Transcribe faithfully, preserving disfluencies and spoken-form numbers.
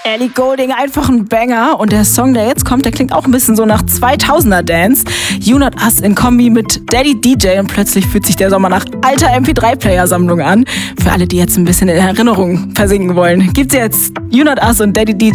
Ellie Goulding, einfach ein Banger. Und der Song, der jetzt kommt, der klingt auch ein bisschen so nach zweitausender Dance. You Not Us in Kombi mit Daddy D J und plötzlich fühlt sich der Sommer nach alter M P drei Player Sammlung an. Für alle, die jetzt ein bisschen in Erinnerung versinken wollen, gibt's jetzt You Not Us und Daddy D